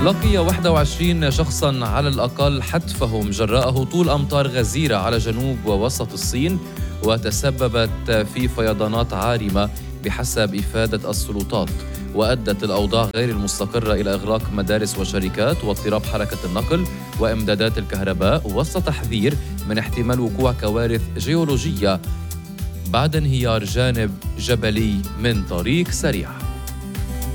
لقي 21 شخصاً على الأقل حتفهم جراء هطول أمطار غزيرة على جنوب ووسط الصين، وتسببت في فيضانات عارمة بحسب إفادة السلطات، وأدت الأوضاع غير المستقرة إلى إغلاق مدارس وشركات واضطراب حركة النقل وإمدادات الكهرباء، وسط تحذير من احتمال وقوع كوارث جيولوجية بعد انهيار جانب جبلي من طريق سريع.